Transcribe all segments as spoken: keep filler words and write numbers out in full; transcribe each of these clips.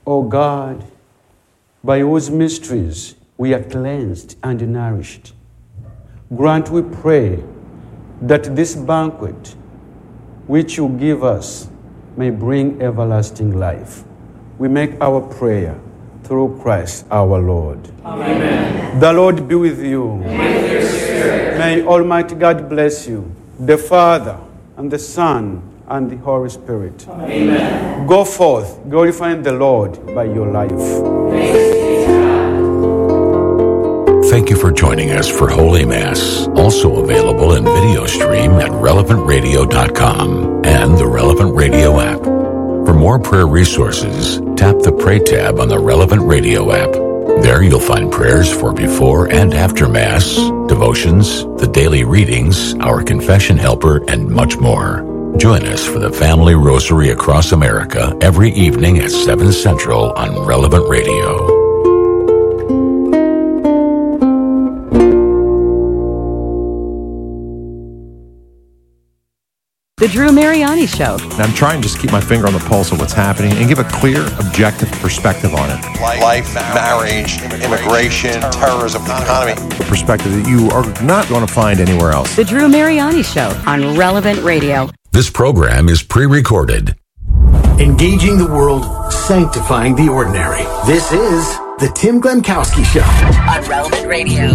O God, by whose mysteries we are cleansed and nourished, grant, we pray, that this banquet which you give us may bring everlasting life. We make our prayer through Christ our Lord. Amen. The Lord be with you. And with your spirit. May Almighty God bless you, the Father, and the Son, and the Holy Spirit. Amen. Go forth, glorifying the Lord by your life. Thanks be to God. Thank you for joining us for Holy Mass, also available in video stream at relevant radio dot com and the Relevant Radio app. For more prayer resources, tap the Pray tab on the Relevant Radio app. There you'll find prayers for before and after Mass, devotions, the daily readings, our confession helper, and much more. Join us for the Family Rosary across America every evening at seven Central on Relevant Radio. The Drew Mariani Show. I'm trying to just keep my finger on the pulse of what's happening and give a clear, objective perspective on it. Life, marriage, immigration, terrorism, economy. A perspective that you are not going to find anywhere else. The Drew Mariani Show on Relevant Radio. This program is pre-recorded. Engaging the world, sanctifying the ordinary. This is the Tim Glemkowski Show on Relevant Radio.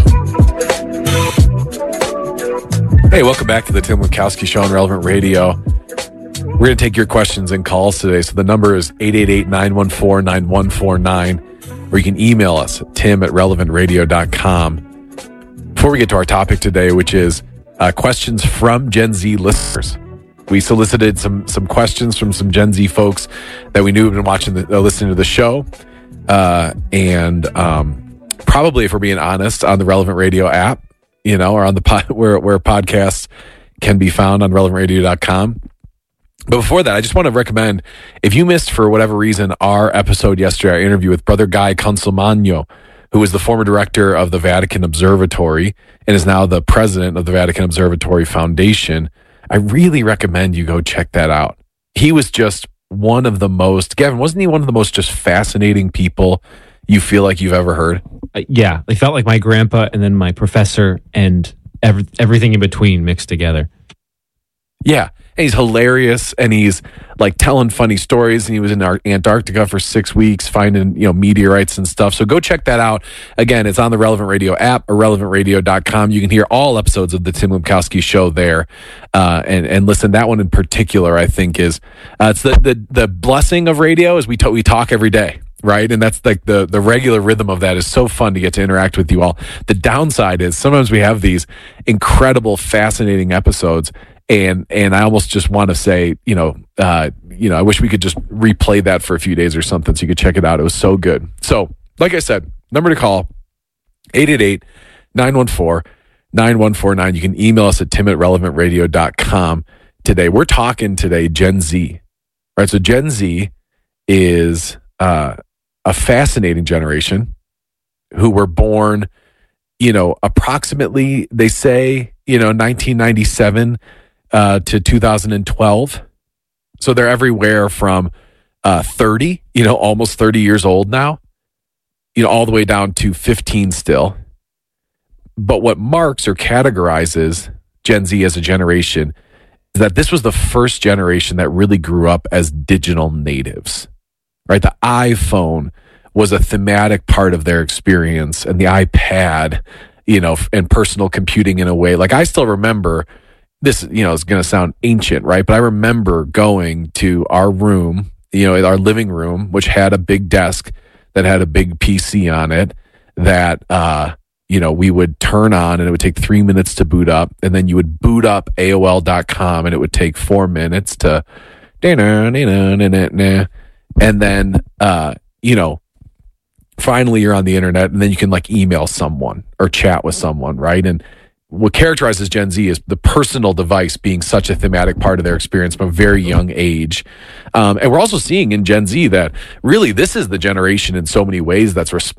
Hey, welcome back to the Tim Glemkowski Show on Relevant Radio. We're going to take your questions and calls today. So the number is eight eight eight, nine one four, nine one four nine, or you can email us at tim at relevant radio dot com. Before we get to our topic today, which is uh, questions from Gen Z listeners. We solicited some some questions from some Gen Z folks that we knew had been watching, the, uh, listening to the show. Uh, and um, probably, if we're being honest, on the Relevant Radio app. You know, or on the pod, where where podcasts can be found on relevant radio dot com. But before that, I just want to recommend, if you missed for whatever reason our episode yesterday, our interview with Brother Guy Consolmagno, who was the former director of the Vatican Observatory and is now the president of the Vatican Observatory Foundation, I really recommend you go check that out. He was just one of the most, Gavin, wasn't he one of the most just fascinating people you feel like you've ever heard? Uh, yeah, they felt like my grandpa and then my professor and every, everything in between mixed together. Yeah, and he's hilarious, and he's like telling funny stories, and he was in Antarctica for six weeks finding, you know, meteorites and stuff. So go check that out. Again, it's on the Relevant Radio app or relevant radio dot com. You can hear all episodes of the Tim Glemkowski Show there. Uh, and, and listen, that one in particular, I think is, uh, it's the, the, the blessing of radio is we, to, we talk every day. Right. And that's like the, the regular rhythm of that is so fun to get to interact with you all. The downside is sometimes we have these incredible, fascinating episodes. And, and I almost just want to say, you know, uh, you know, I wish we could just replay that for a few days or something so you could check it out. It was so good. So, like I said, number to call, eight eight eight, nine one four, nine one four nine. You can email us at tim at relevant radio dot com today. We're talking today Gen Z, right? So Gen Z is uh, a fascinating generation who were born, you know, approximately, they say, you know, nineteen ninety-seven uh, to two thousand twelve. So they're everywhere from uh, thirty, you know, almost thirty years old now, you know, all the way down to fifteen still. But what marks or categorizes Gen Z as a generation is that this was the first generation that really grew up as digital natives, right? The iPhone was a thematic part of their experience, and the iPad, you know, and personal computing in a way. Like I still remember this, you know, it's going to sound ancient, right? But I remember going to our room, you know, our living room, which had a big desk that had a big P C on it that, uh, you know, we would turn on and it would take three minutes to boot up. And then you would boot up A O L dot com and it would take four minutes to, and then, uh, you know, finally you're on the internet and then you can like email someone or chat with someone, right? And what characterizes Gen Z is the personal device being such a thematic part of their experience from a very young age. Um, and we're also seeing in Gen Z that really this is the generation in so many ways that's responsible